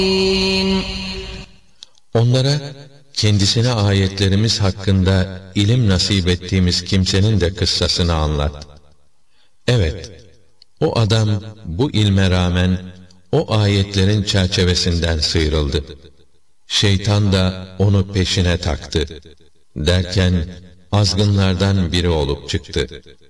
Onlara kendisine ayetlerimiz hakkında ilim nasip ettiğimiz kimsenin de kıssasını anlat. Evet, o adam bu ilme rağmen o ayetlerin çerçevesinden sıyrıldı. Şeytan da onu peşine taktı. Derken azgınlardan biri olup çıktı.